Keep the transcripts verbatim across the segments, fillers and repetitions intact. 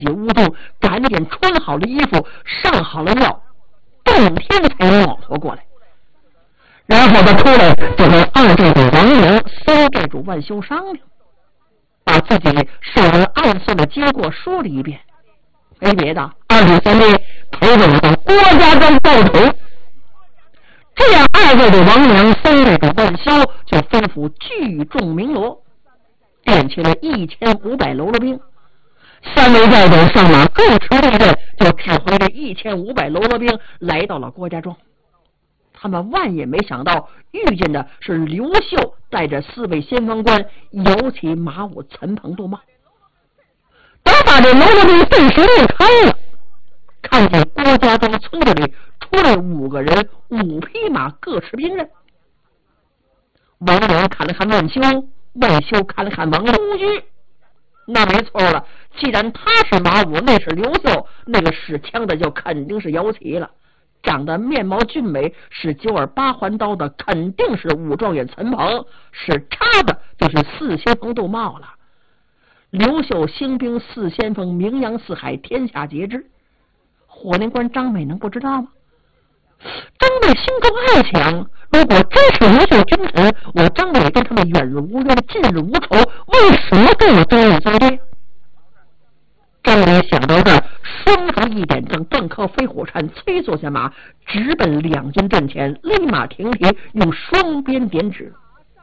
无动，赶紧穿好了衣服，上好了药，当天才暖和过来。然后他出来就跟二寨主王良、三寨主万修商量，把自己受人暗算的经过说了一遍。没别的，二弟三弟陪着我到郭家庄报仇。这样，二寨主王良、三寨主万修就吩咐聚众鸣锣，点起了一千五百喽啰兵。三位寨主上马各持对阵，就指挥着一千五百喽啰兵来到了郭家庄。他们万也没想到遇见的是刘秀带着四位先锋官，尤其马武、陈鹏、杜茂。等把这喽啰兵顿时裂开了，看见郭家庄村子里出来五个人，五匹马各持兵刃。王良看了看万修，万修看了看王无虞，那没错了，既然他是马武，那是刘秀，那个使枪的就肯定是姚齐了。长得面貌俊美，使九耳八环刀的肯定是武状元陈鹏，使叉的就是四先锋杜茂了。刘秀兴兵四先锋，名扬四海，天下皆知。火灵官张美能不知道吗？张美心中暗想，如果真是刘秀君臣，我张美跟他们远日无冤，近日无仇，为什么跟我张美作对？张美想到这儿，双手一点正，顿靠飞虎扇催坐下马，直奔两军阵前，立马停蹄，用双鞭点指。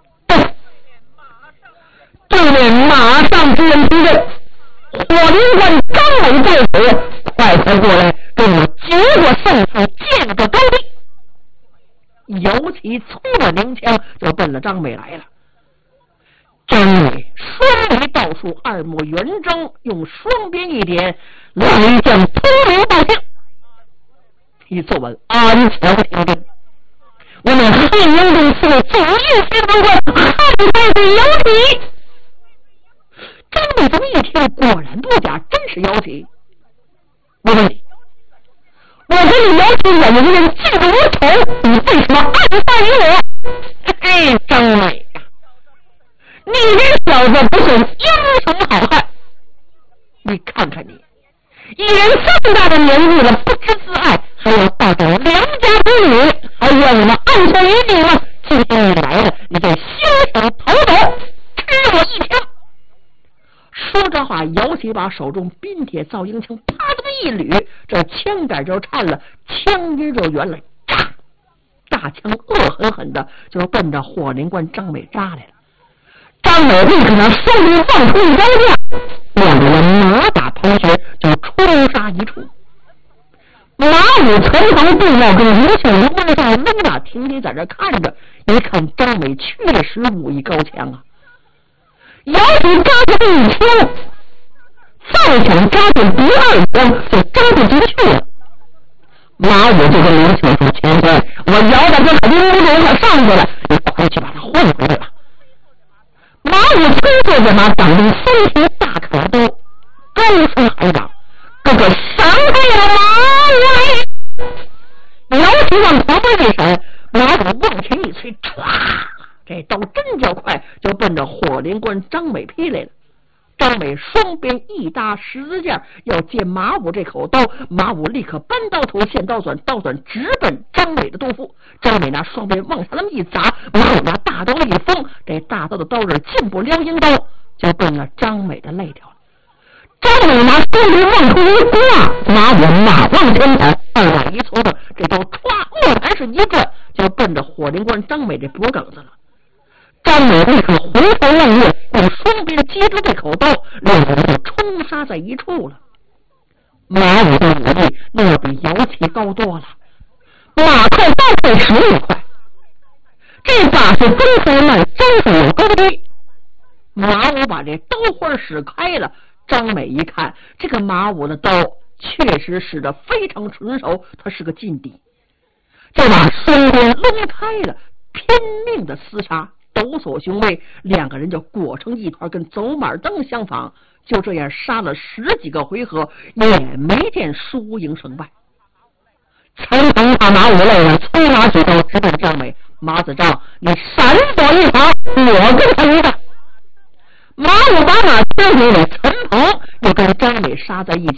对面马上之人提阵，火灵官张美在此，快快过来，跟我决过胜负，见个高低。尤其粗了灵枪，就奔了张美来了。张美双眉倒竖，二目圆睁，用双鞭一点，来将通流报信。你坐稳，安详听令。我们汉阳中四位左翼先锋官，汉太子姚齐。张美这么一听，果然不假，真是姚齐。我问你，我跟你姚齐远的人近如仇，你为什么暗算于我？嘿，张美呀，你这小子不是英雄好汉，你看看你，一人这么大的年纪了，不知自爱，还要抱着良家之女，还要我们暗算于你吗？今天你来了，你就休想逃走，吃我一枪！说这话，姚齐把手中冰铁造鹰枪啪这么一捋，这枪杆就颤了，枪音就圆了，炸！大枪恶狠狠的就奔着火灵官张美扎来了。张美立刻拿双臂放出一刀架，两个人马打同学就冲杀一处。马武、陈鹏、杜茂跟刘秀龙门上扔打停停在这看着，一看张美确实武艺高强啊！姚齐扎进一枪，再想扎进第二枪就扎不进去了。马武就跟刘秀说：“前辈，我姚大哥可拎不住，我可上去了，你快去把他换回来吧。”马武催坐着马，掌中三条大砍刀，高声喊道：“哥哥闪开了马来！”姚齐往旁边一闪，马武往前一催，唰，这刀真叫快，就奔着火灵官张美劈来了。张美双鞭一搭十字架，要借马武这口刀，马武立刻搬刀头，现刀转，刀转直奔张美的肚腹。张美拿双鞭往下那么一砸，马武拿大刀一锋，这大刀的刀刃进不撩阴刀，就奔了张美的肋条了。张美拿双鞭往出一挂，马武马往前跑，二马一搓的，这刀歘木还是一转，就奔着火灵官张美这脖梗子了。张美立刻回头望月，用双鞭接住这口刀，两个人就冲杀在一处了。马武的武力那要比姚齐高多了，马快刀快十五快，这把是分开慢，真是有高低。马武把这刀花使开了，张美一看，这个马武的刀确实使得非常纯熟，他是个劲敌，就把双鞭抡开了，拼命的厮杀。抖擞雄威，两个人就裹成一团，跟走马灯相仿。就这样杀了十几个回合，也没见输赢胜败。陈鹏怕马武累了，催马举刀直奔张美。马子丈，你闪躲一旁，我跟他一战。 马武把马牵回来，陈鹏又跟张伟杀在一起。